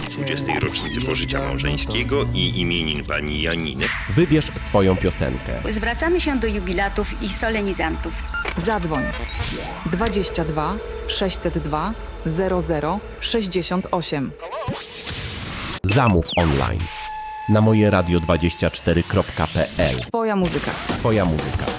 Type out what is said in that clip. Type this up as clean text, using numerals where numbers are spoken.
20. rocznicy pożycia małżeńskiego i imienin pani Janiny. Wybierz swoją piosenkę. Zwracamy się do jubilatów i solenizantów. Zadzwoń 22 602 00 68. Zamów online na mojeradio24.pl. Twoja muzyka. Twoja muzyka.